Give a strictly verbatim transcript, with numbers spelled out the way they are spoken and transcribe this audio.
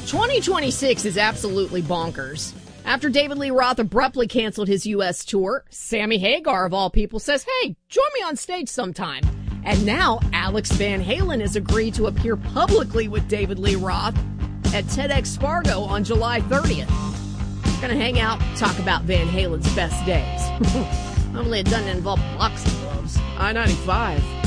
twenty twenty-six is absolutely bonkers. After David Lee Roth abruptly canceled his U S tour, Sammy Hagar, of all people, says, hey, join me on stage sometime. And now Alex Van Halen has agreed to appear publicly with David Lee Roth at TEDx Fargo on July thirtieth. We're going to hang out, talk about Van Halen's best days. Hopefully it doesn't involve boxing gloves. I ninety-five.